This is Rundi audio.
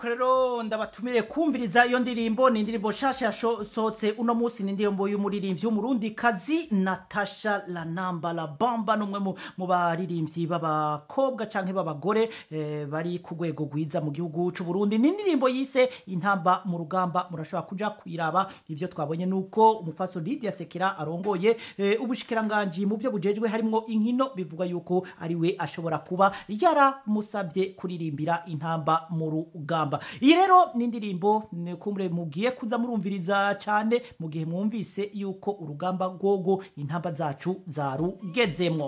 nuko rero ndabatumire kumviriza iyo ndirimbo ni indirimbo shasha yasohotse uno munsi ni indirimbo y'umuririmbyi w'umurundi kazi Natasha Lanamba la Bamba numwe mu baririmbyi b'abakobwa canke b'abagore bari ku rwego rwiza mu gihugu c'u Burundi ni indirimbo yise intamba mu rugamba murashobora kuja kwiraba ivyo twabonye nuko umufaso Lydia Sekera arongoye ubushikiranganje mu byo bujejwe harimo inkino bivuga yuko ari we ashobora kuba yaramusabye kuririmbira intamba mu rugamba. Iyi rero ni indirimbo kumure mugiye kuza murumviriza cyane mu gihe mwumvise yuko urugamba rwogo intamba zacu zarugezemwo.